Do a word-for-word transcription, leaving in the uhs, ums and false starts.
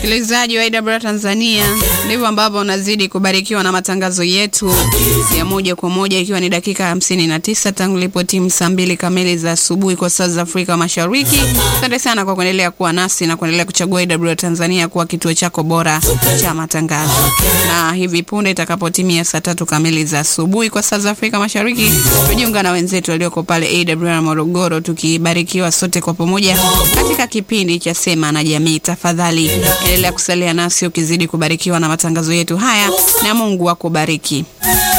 Msikilizaji wa A W R Tanzania, ndivyo ambavyo unazidi kubarikiwa na matangazo yetu ya moja kwa moja, ikiwa ni dakika hamsini na tisa tangu lipotimu saa mbili kamili za asubuhi kwa saa za Afrika Mashariki. Asante sana kwa kuendelea kuwa nasi na kuendelea kuchagua A W R Tanzania kuwa kituo chako bora cha matangazo. Na hivi punde itakapotimia saa tatu kamili za asubuhi kwa saa za Afrika Mashariki, tujiunga na wenzetu walioko pale A W R Morogoro, tukibarikiwa sote kwa pamoja katika kipindi cha Sema na Jamii. Tafadhali endelea kusalia nasi ukizidi kubarikiwa na matangazo yetu haya, na Mungu akubariki.